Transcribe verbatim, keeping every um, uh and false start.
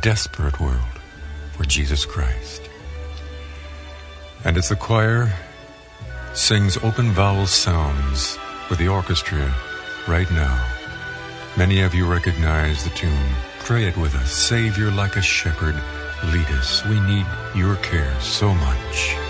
desperate world for Jesus Christ. And as the choir sings open vowel sounds with the orchestra right now, many of you recognize the tune. Pray it with us. Savior, like a shepherd, lead us. We need your care so much.